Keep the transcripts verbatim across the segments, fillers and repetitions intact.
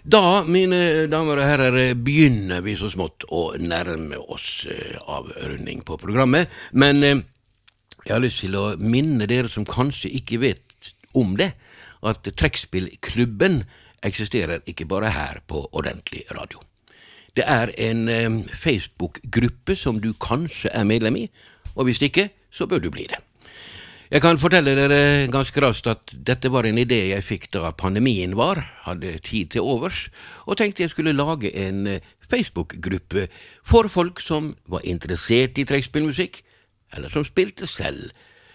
Da, mine damer og herrer, begynner vi så smått å nærme oss eh, avrunding på programmet, men eh, jeg har lyst til å minne dere som kanskje ikke vet om det, at Trekkspillklubben eksisterer ikke bare her på Ordentlig Radio. Det er en eh, Facebook-gruppe som du kanskje er medlem i, og hvis ikke, så bør du bli det. Jeg kan fortelle dere ganske raskt at dette var en idé jeg fikk da pandemien var, hadde tid til overs, og tenkte jeg skulle lage en Facebook-gruppe for folk som var interessert i trekkspillmusikk, eller som spilte selv.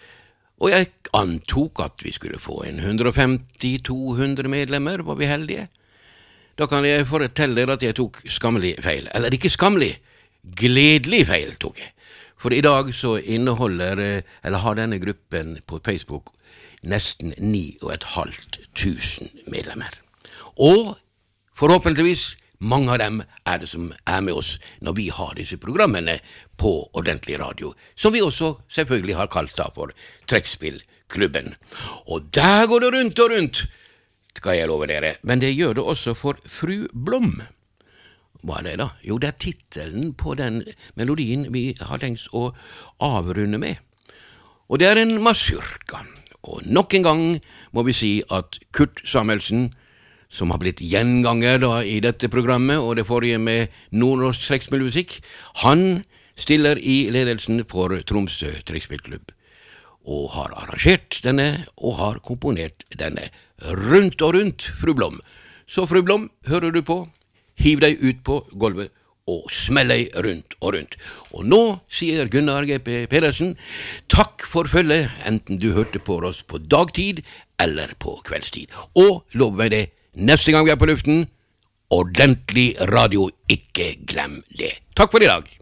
Og jeg antok at vi skulle få en hundre og femti til to hundre medlemmer, var vi heldige. Da kan jeg fortelle dere at jeg tok skammelig feil, eller ikke skammelig, gledelig feil tok jeg. For i dag så inneholder, eller har denne gruppen på Facebook nesten ni og et halvt tusen medlemmer. Og forhåpentligvis mange av dem er det som er med oss når vi har disse programmene på Ordentlig Radio, som vi også selvfølgelig har kalt da for Trekkspillklubben. Og der går det rundt og rundt, skal jeg love dere, men det gjør det også for Fru Blom. Hva er det da? Jo, det er titelen på den melodien vi har tenkt å avrunde med. Og det er en masurka. Og nok en gang må vi si at Kurt Samuelsen, som har blitt gjenganger da i dette programmet, og det forrige med nordnorsk trekkspillmusikk, han stiller i ledelsen for Tromsø Trekkspillklubb, og har arrangert denne, og har komponert denne rundt og rundt, Fru Blom. Så Fru Blom, hører du på? Hiv deg ut på gulvet og smell deg rundt og rundt. Og nå sier Gunnar G P Pedersen, takk for følget, enten du hørte på oss på dagtid eller på kveldstid. Og lov meg det, neste gang vi er på luften, Ordentlig Radio, ikke glem det. Takk for i dag.